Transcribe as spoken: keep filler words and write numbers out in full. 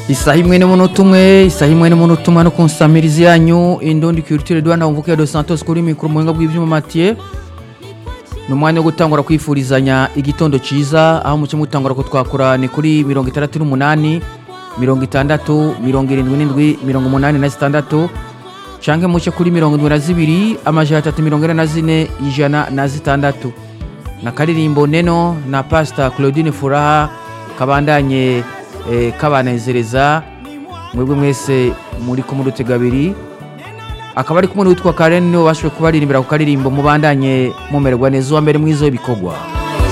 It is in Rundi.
isaha imwe n'umunota umwe isaha imwe n'umunota umwe no kunsamiriza yanyu Indundi Culture Rwanda Mvuke dos Santos kuri mikoro muhinga bw'ivyuma Mathieu numwanya wo gutangura kwifurizanya igitondo ciza aho muce mutangura ko twakora ni kuri mirongo itandatu n'umunani mirongo itandatu mirongo irindwi n'indwi mirongo umunani na zitandatu canke muce kuri mirongo indwi na zibiri amajana atatu mirongo ine na zine ijana na zitandatu na karirimbo neno na Pastor Claudine Furaha kabandanye eh, kabanezereza mwebwe mwese muri ko murutega abiri akaba ari kumwe n'utwa Karen niwe bashwe kubaririmbira ku karirimbo mubandanye mumererwa neza wa mbere mwizo bikogwa.